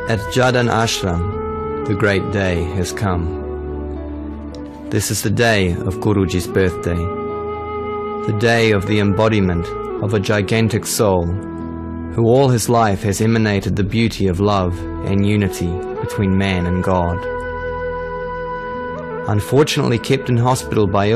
At Jadan Ashram, the great day has come. This is the day of Guruji's birthday, the day of the embodiment of a gigantic soul who all his life has emanated the beauty of love and unity between man and God. Unfortunately kept in hospital by